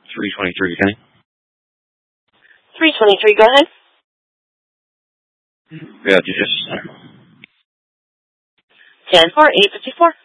323, okay? 323, go ahead. Yeah, just 10-4, 854.